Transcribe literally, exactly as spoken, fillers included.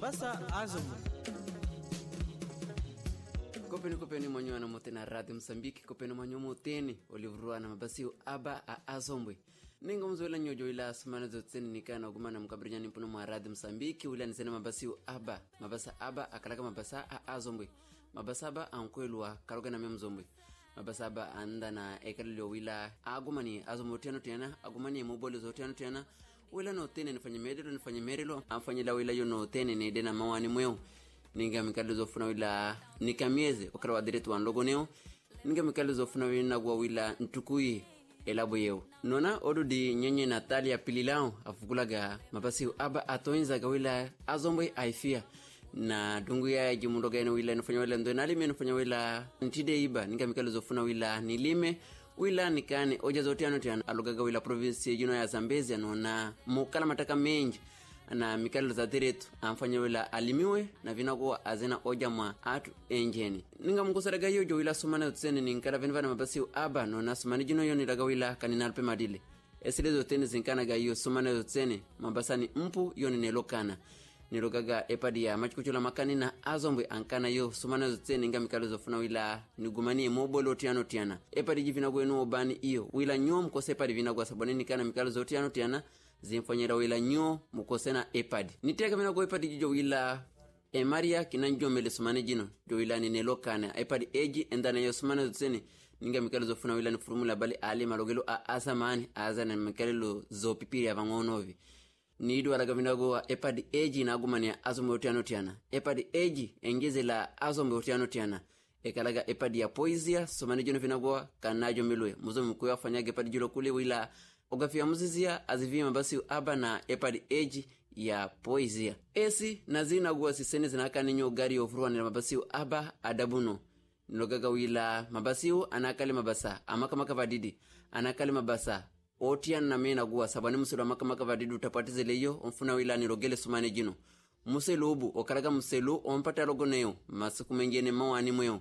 Mabasa Azombwe. Kopeni kopeni mwanyo na mote na Radio Msambiki, kopeni mwanyo moteni olivurua na mabasi aba a Azombwe. Ningo mzoela nyojo ila sumana zotseni nikana ogumana mkabrinyani mpuno mwa Radio Msambiki ula nisena mabasi aba, mabasa aba akalaka mabasa a Azombwe. Mabasa aba ankwelwa karoga na memzombwe. Mabasa aba anda na ekalilo wila agumani Azombwe tena tena agumani mobole zo tena tena wila no tene nifanye medelo nifanye merilo afanye la wila yo no tene ni dena mawani mweo. Ninga mikalizo funa wila nikamieze wakara wadiretu wanlogo neo. Ninga mikalizo funa wila gwa wila ntukui elabo yeo. Nona odu di nyenye Natalia Pililao afukulaga mabasi aba atoinza ga wila Azombwe aifia. Na dungu ya jimundoga ene wila nifanya wila ndo nalime nifanya wila ntide iba. Ninga mikalizo funa wila nilime. Wila nikane oja zote anu tiana alugaga wila provinsi juno ya Zambezi nona mukala mataka menji. Na mikalo za diretu amfanya wila alimiwe na vinakuwa azena oja mwa atu enjeni. Ninga mkusaraga yojo wila sumana utsene ninkala venivana mabasi aba no na sumani jino yoni laga wila kaninalpe madile. Esilezo teni zinkana ga yu sumana utsene mabasani mpu yoni nelokana. Nilogaga epadi ya machikuchula makani na Azombwe ankana yo sumana utsene nga mikalo zofuna wila nigumani mobolo tiano tiana. Epadi jivinakuwa enu obani iyo wila nyom kose epadi vinakuwa sabone nikana mikalo zotiano tiana. Zinfanyera wila nyo mukosena epadi. Nitega mina go epadi jijo wila emaria kinanjo mele sumane jino. Jo wila ni nelokana epadi eji endana yo sumane zutseni. Ninga mikalo zofuna wila ni formula bali ali malogelo a azamani azana mikalo zo pipiri ya vangonovi. Nidu walaga mina go epadi eji na agumani ya Azombwe otiano tiana. Epadi eji engeze la Azombwe otiano tiana. Ekalaga epadi ya poizia sumane jino vinagoa kanajo milwe. Muzo mkuyo afanyage epadi jilo kule wila ogafia muzizia azivia mabasi aba na epadi eji ya poizia. Esi na zina guwa sisene zinaka ninyo gari ofurwa nila mabasi aba adabuno. Nilogaga wila mabasi anakali mabasa amaka maka vadidi. Anakali mabasa otian na mena guwa sabani muselu amaka maka vadidi utapatize leyo omfuna wila nilogele sumane jino. Muselu ubu okaraga muselu ompata logo neo masiku mengene mawani mweo.